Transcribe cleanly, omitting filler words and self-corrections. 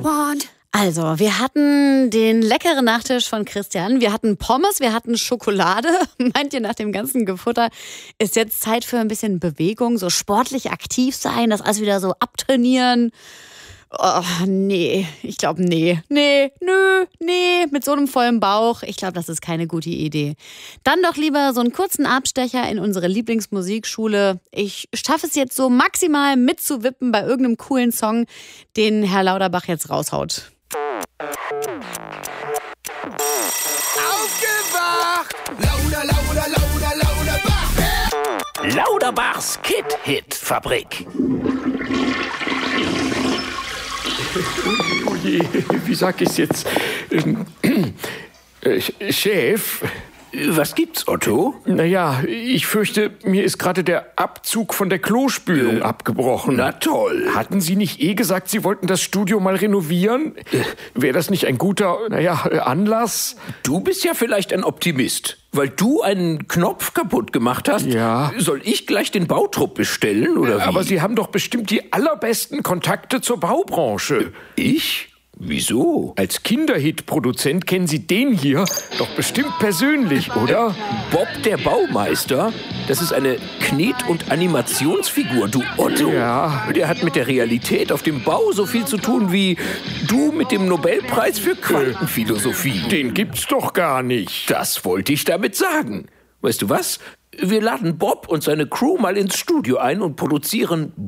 want. Also, wir hatten den leckeren Nachtisch von Christian, wir hatten Pommes, wir hatten Schokolade. Meint ihr, nach dem ganzen Gefutter ist jetzt Zeit für ein bisschen Bewegung, so sportlich aktiv sein, das alles wieder so abtrainieren? Oh, nee, ich glaube, nee, mit so einem vollen Bauch, ich glaube, das ist keine gute Idee. Dann doch lieber so einen kurzen Abstecher in unsere Lieblingsmusikschule. Ich schaffe es jetzt so maximal mitzuwippen bei irgendeinem coolen Song, den Herr Lauterbach jetzt raushaut. Aufgewacht! Lauterbach! Lauterbachs Kid-Hit-Fabrik. Oh je, wie sag ich's jetzt? Chef? Was gibt's, Otto? Naja, ich fürchte, mir ist gerade der Abzug von der Klospülung abgebrochen. Na toll. Hatten Sie nicht gesagt, Sie wollten das Studio mal renovieren? Wäre das nicht ein guter, Anlass? Du bist ja vielleicht ein Optimist. Weil du einen Knopf kaputt gemacht hast, Ja. Soll ich gleich den Bautrupp bestellen, oder wie? Aber Sie haben doch bestimmt die allerbesten Kontakte zur Baubranche. Ich? Wieso? Als Kinderhit-Produzent kennen Sie den hier doch bestimmt persönlich, oder? Bob der Baumeister? Das ist eine Knet- und Animationsfigur, du Otto. Ja. Der hat mit der Realität auf dem Bau so viel zu tun wie du mit dem Nobelpreis für Quantenphilosophie. Den gibt's doch gar nicht. Das wollte ich damit sagen. Weißt du was? Wir laden Bob und seine Crew mal ins Studio ein und produzieren